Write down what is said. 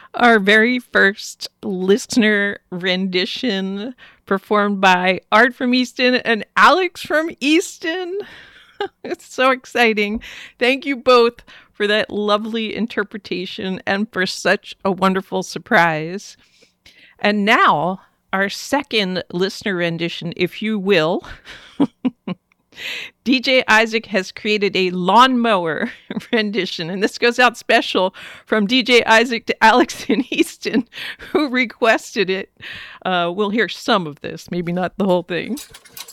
Our very first listener rendition performed by Art from Easton and Alex from Easton. It's so exciting. Thank you both for that lovely interpretation and for such a wonderful surprise. And now, our second listener rendition, if you will. DJ Isaac has created a lawnmower rendition, and this goes out special from DJ Isaac to Alex in Easton, who requested it. We'll hear some of this, maybe not the whole thing.